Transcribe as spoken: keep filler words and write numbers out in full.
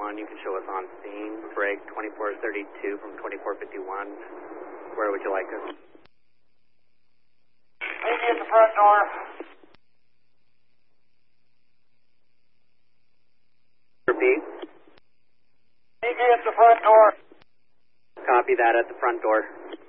one, you can show us on scene. Break twenty-four thirty-two from twenty-four fifty-one. Where would you like us? Maybe at the front door. Repeat. Maybe at the front door. Copy that at the front door.